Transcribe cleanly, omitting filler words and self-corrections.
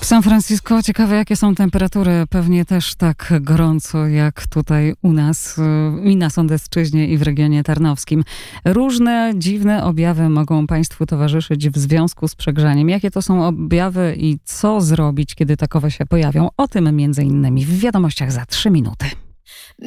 W San Francisco ciekawe, jakie są temperatury. Pewnie też tak gorąco jak tutaj u nas i na Sądecczyźnie i w regionie tarnowskim. Różne dziwne objawy mogą Państwu towarzyszyć w związku z przegrzaniem. Jakie to są objawy i co zrobić, kiedy takowe się pojawią? O tym między innymi w wiadomościach za 3 minuty.